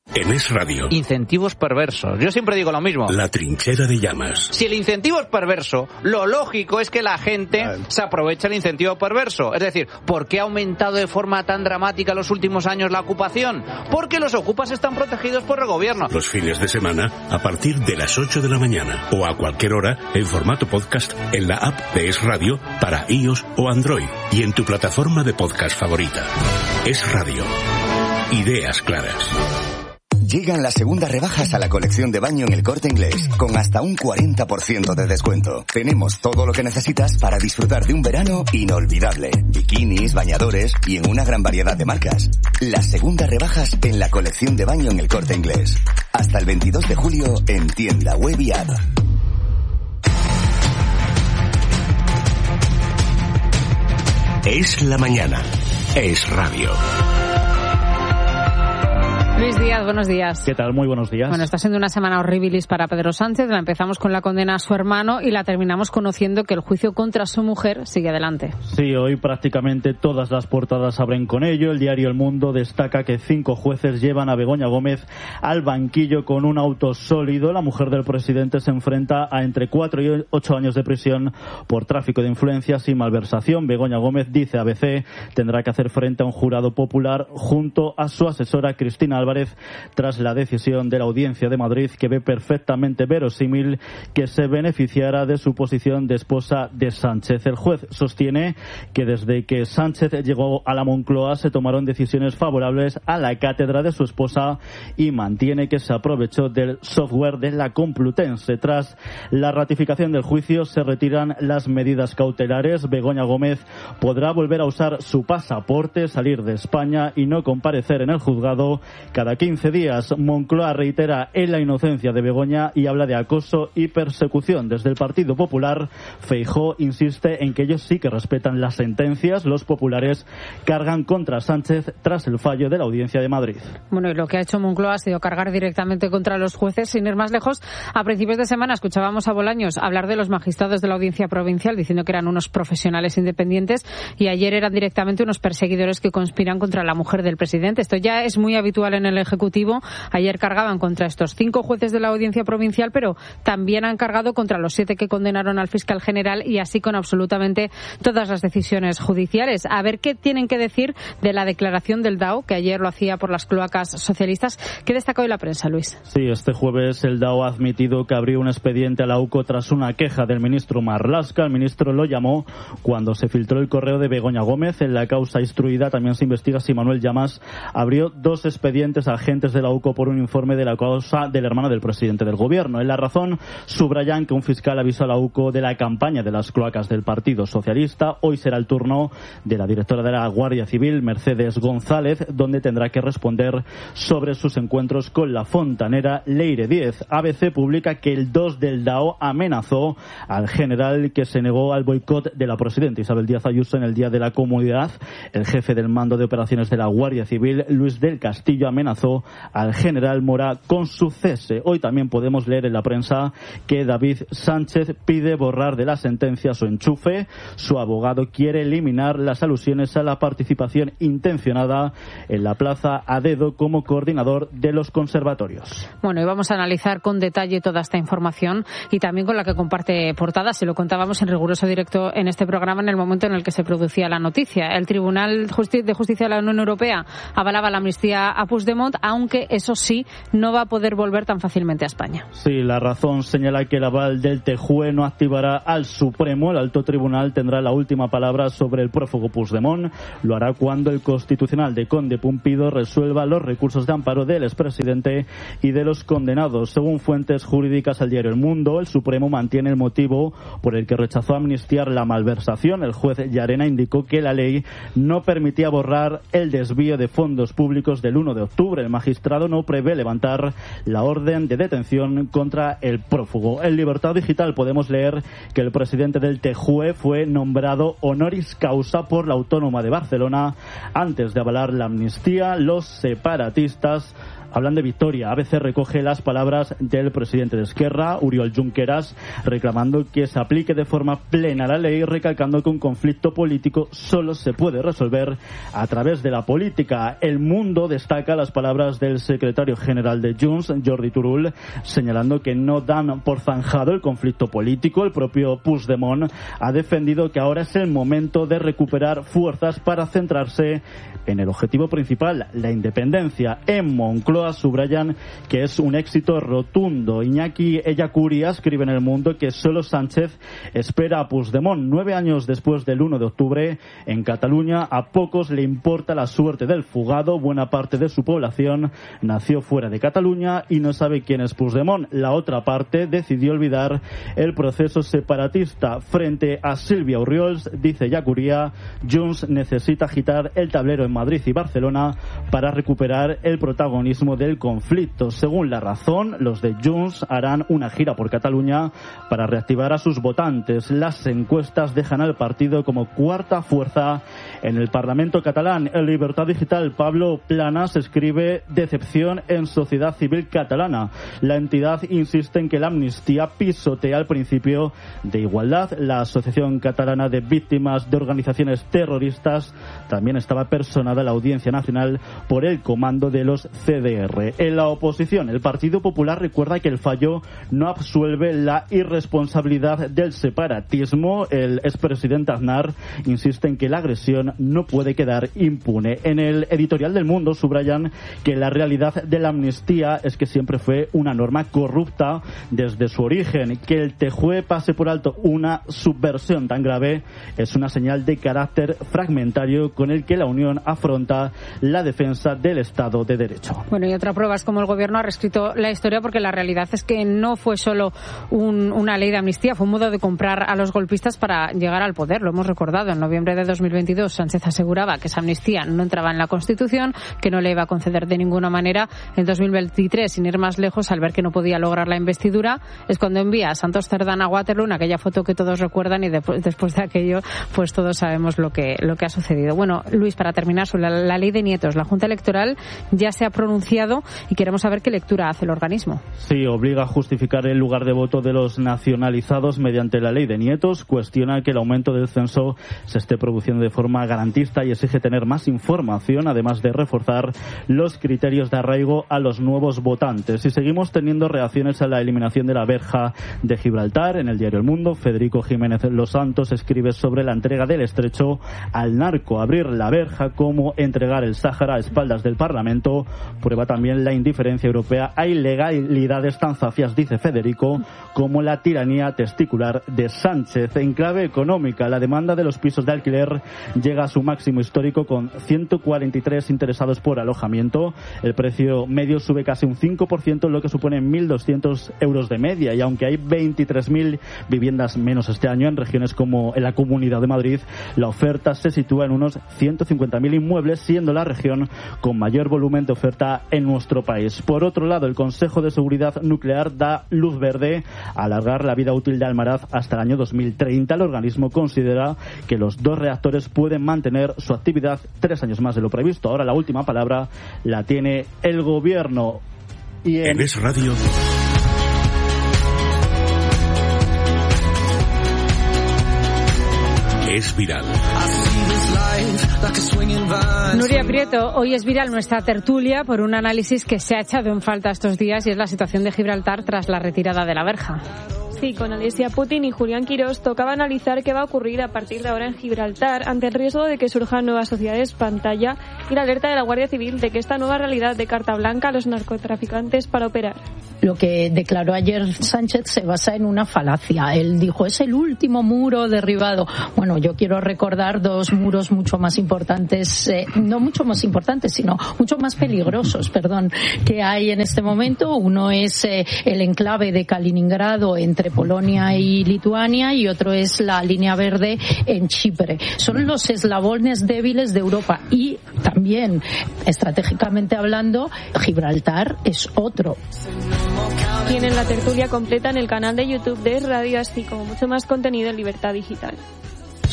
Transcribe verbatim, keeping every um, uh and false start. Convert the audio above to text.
En Es Radio. Incentivos perversos. Yo siempre digo lo mismo. La trinchera de llamas. Si el incentivo es perverso, lo lógico es que la gente se aproveche el incentivo perverso. Es decir, ¿por qué ha aumentado de forma tan dramática en los últimos años la ocupación? Porque los ocupas están protegidos por el gobierno. Los fines de semana, a partir de las ocho de la mañana o a cualquier hora, en formato podcast, en la app de Es Radio para iOS o Android y en tu plataforma de podcast favorita. Es Radio. Ideas claras. Llegan las segundas rebajas a la colección de baño en El Corte Inglés, con hasta un cuarenta por ciento de descuento. Tenemos todo lo que necesitas para disfrutar de un verano inolvidable. Bikinis, bañadores y en una gran variedad de marcas. Las segundas rebajas en la colección de baño en El Corte Inglés. Hasta el veintidós de julio en tienda web y app. Es la mañana. Es Radio. Luis Díaz, buenos días. ¿Qué tal? Muy buenos días. Bueno, está siendo una semana horribilis para Pedro Sánchez. La empezamos con la condena a su hermano y la terminamos conociendo que el juicio contra su mujer sigue adelante. Sí, hoy prácticamente todas las portadas abren con ello. El diario El Mundo destaca que cinco jueces llevan a Begoña Gómez al banquillo con un auto sólido. La mujer del presidente se enfrenta a entre cuatro y ocho años de prisión por tráfico de influencias y malversación. Begoña Gómez, dice A B C, tendrá que hacer frente a un jurado popular junto a su asesora Cristina Álvarez tras la decisión de la Audiencia de Madrid, que ve perfectamente verosímil que se beneficiara de su posición de esposa de Sánchez. El juez sostiene que desde que Sánchez llegó a la Moncloa se tomaron decisiones favorables a la cátedra de su esposa y mantiene que se aprovechó del software de la Complutense. Tras la ratificación del juicio se retiran las medidas cautelares. Begoña Gómez podrá volver a usar su pasaporte, salir de España y no comparecer en el juzgado cada quince días. Moncloa reitera en la inocencia de Begoña y habla de acoso y persecución. Desde el Partido Popular, Feijóo insiste en que ellos sí que respetan las sentencias. Los populares cargan contra Sánchez tras el fallo de la Audiencia de Madrid. Bueno, y lo que ha hecho Moncloa ha sido cargar directamente contra los jueces. Sin ir más lejos, a principios de semana escuchábamos a Bolaños hablar de los magistrados de la Audiencia Provincial, diciendo que eran unos profesionales independientes, y ayer eran directamente unos perseguidores que conspiran contra la mujer del presidente. Esto ya es muy habitual en el Ejecutivo. Ayer cargaban contra estos cinco jueces de la Audiencia Provincial, pero también han cargado contra los siete que condenaron al fiscal general, y así con absolutamente todas las decisiones judiciales. A ver qué tienen que decir de la declaración del D A O, que ayer lo hacía por las cloacas socialistas. ¿Qué destacó hoy la prensa, Luis? Sí, este jueves el D A O ha admitido que abrió un expediente a la U C O tras una queja del ministro Marlaska. El ministro lo llamó cuando se filtró el correo de Begoña Gómez. En la causa instruida también se investiga si Manuel Llamas abrió dos expedientes a agentes de la U C O por un informe de la causa del hermano del presidente del gobierno. En La Razón subrayan que un fiscal avisó a la U C O de la campaña de las cloacas del Partido Socialista. Hoy será el turno de la directora de la Guardia Civil, Mercedes González, donde tendrá que responder sobre sus encuentros con la fontanera Leire Díez. A B C publica que el dos del D A O amenazó al general que se negó al boicot de la presidenta Isabel Díaz Ayuso en el Día de la Comunidad. El jefe del mando de operaciones de la Guardia Civil, Luis del Castillo, amenazó al general Mora con su cese. Hoy también podemos leer en la prensa que David Sánchez pide borrar de la sentencia su enchufe. Su abogado quiere eliminar las alusiones a la participación intencionada en la plaza a dedo como coordinador de los conservatorios. Bueno, y vamos a analizar con detalle toda esta información y también con la que comparte portada. Se lo contábamos en riguroso directo en este programa en el momento en el que se producía la noticia. El Tribunal de Justicia de la Unión Europea avalaba la amnistía a Puigdemont, aunque eso sí, no va a poder volver tan fácilmente a España. Sí, La Razón señala que el aval del T J U E no activará al Supremo. El alto tribunal tendrá la última palabra sobre el prófugo Puigdemont. Lo hará cuando el Constitucional de Conde Pumpido resuelva los recursos de amparo del expresidente y de los condenados. Según fuentes jurídicas al diario El Mundo, el Supremo mantiene el motivo por el que rechazó amnistiar la malversación. El juez Llarena indicó que la ley no permitía borrar el desvío de fondos públicos del uno de octubre. El magistrado no prevé levantar la orden de detención contra el prófugo. En Libertad Digital podemos leer que el presidente del T J U E fue nombrado honoris causa por la Autónoma de Barcelona. Antes de avalar la amnistía, los separatistas hablan de victoria. A B C recoge las palabras del presidente de Esquerra, Oriol Junqueras, reclamando que se aplique de forma plena la ley, recalcando que un conflicto político solo se puede resolver a través de la política. El Mundo destaca las palabras del secretario general de Junts, Jordi Turull, señalando que no dan por zanjado el conflicto político. El propio Puigdemont ha defendido que ahora es el momento de recuperar fuerzas para centrarse en el objetivo principal, la independencia. En Moncloa subrayan que es un éxito rotundo. Iñaki Ellacuría escribe en El Mundo que solo Sánchez espera a Puigdemont. Nueve años después del uno de octubre, en Cataluña a pocos le importa la suerte del fugado. Buena parte de su población nació fuera de Cataluña y no sabe quién es Puigdemont. La otra parte decidió olvidar el proceso separatista. Frente a Sílvia Orriols, dice Ellacuría, Junts necesita agitar el tablero en Madrid y Barcelona para recuperar el protagonismo del conflicto. Según La Razón, los de Junts harán una gira por Cataluña para reactivar a sus votantes. Las encuestas dejan al partido como cuarta fuerza en el Parlamento catalán. En Libertad Digital, Pablo Planas escribe decepción en sociedad civil catalana. La entidad insiste en que la amnistía pisotea el principio de igualdad. La Asociación Catalana de Víctimas de Organizaciones Terroristas también estaba personada en la Audiencia Nacional por el comando de los C D R. En la oposición, el Partido Popular recuerda que el fallo no absuelve la irresponsabilidad del separatismo. El expresidente Aznar insiste en que la agresión no puede quedar impune. En el editorial del Mundo subrayan que la realidad de la amnistía es que siempre fue una norma corrupta desde su origen. Que el Tejue pase por alto una subversión tan grave es una señal de carácter fragmentario con el que la Unión afronta la defensa del Estado de Derecho. Bueno, y otra prueba es cómo el Gobierno ha reescrito la historia, porque la realidad es que no fue solo un, una ley de amnistía, fue un modo de comprar a los golpistas para llegar al poder. Lo hemos recordado. En noviembre de dos mil veintidós, Sánchez aseguraba que esa amnistía no entraba en la Constitución, que no le iba a conceder de ninguna manera. En dos mil veintitrés, sin ir más lejos, al ver que no podía lograr la investidura, es cuando envía a Santos Cerdán a Waterloo, en aquella foto que todos recuerdan, y después, después de aquello, pues todos sabemos lo que, lo que ha sucedido. Bueno, Luis, para terminar, sobre la, la ley de nietos, la Junta Electoral ya se ha pronunciado y queremos saber qué lectura hace el organismo. Sí, obliga a justificar el lugar de voto de los nacionalizados mediante la ley de nietos, cuestiona que el aumento del censo se esté produciendo de forma garantista y exige tener más información, además de reforzar los criterios de arraigo a los nuevos votantes. Y seguimos teniendo reacciones a la eliminación de la verja de Gibraltar. En el diario El Mundo, Federico Jiménez Los Santos escribe sobre la entrega del estrecho al narco. Abrir la verja como entregar el Sáhara a espaldas del Parlamento prueba también la indiferencia europea a ilegalidades tan zafias, dice Federico, como la tiranía testicular de Sánchez. En clave económica, la demanda de los pisos de alquiler llega a su máximo histórico con ciento cuarenta y tres interesados por alojamiento. El precio medio sube casi un cinco por ciento, lo que supone mil doscientos euros de media, y aunque hay veintitrés mil viviendas menos este año en regiones como en la Comunidad de Madrid, la oferta se sitúa en unos ciento cincuenta mil inmuebles, siendo la región con mayor volumen de oferta en nuestro país. Por otro lado, el Consejo de Seguridad Nuclear da luz verde a alargar la vida útil de Almaraz hasta el año dos mil treinta. El organismo considera que los dos reactores pueden mantener su actividad tres años más de lo previsto. Ahora la última palabra la tiene el Gobierno. Y en... en Es Radio... Es viral. Nuria Prieto, hoy es viral nuestra tertulia por un análisis que se ha echado en falta estos días, y es la situación de Gibraltar tras la retirada de la verja. Sí, con Alessia Putin y Julián Quirós tocaba analizar qué va a ocurrir a partir de ahora en Gibraltar ante el riesgo de que surjan nuevas sociedades pantalla y la alerta de la Guardia Civil de que esta nueva realidad de carta blanca a los narcotraficantes para operar. Lo que declaró ayer Sánchez se basa en una falacia. Él dijo, es el último muro derribado. Bueno, yo quiero recordar dos muros mucho más importantes, eh, no mucho más importantes, sino mucho más peligrosos, perdón, que hay en este momento. Uno es eh, el enclave de Kaliningrado entre Polonia y Lituania, y otro es la línea verde en Chipre. Son los eslabones débiles de Europa, y también, estratégicamente hablando, Gibraltar es otro. Tienen la tertulia completa en el canal de YouTube de Radio, así como mucho más contenido en Libertad Digital.